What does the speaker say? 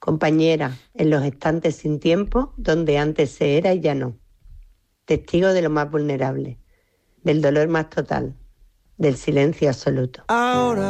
Compañera, en los estantes sin tiempo, donde antes se era y ya no. Testigo de lo más vulnerable, del dolor más total, del silencio absoluto. Ahora